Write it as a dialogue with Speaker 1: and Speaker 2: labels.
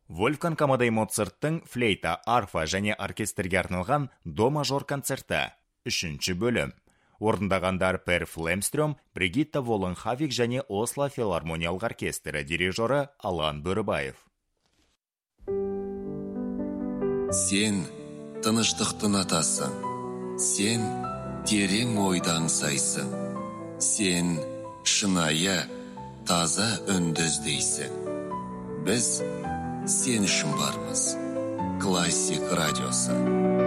Speaker 1: Вольфганг Амадей Моцарттың флейта, арфа және оркестрге арналған до мажор концерті. 3-ші бөлім. Орындағандар Per Flemström, Бригитта Волленхавик және Осло филармониялық оркестрі дирижері Алан Бөрібаев.
Speaker 2: Сен тыныштықтың атасың. Сен терең ойдан сайсың. Сен шынайы, таза үнді іздейсің. Біз сен үшін бармыз. Классик радиосы.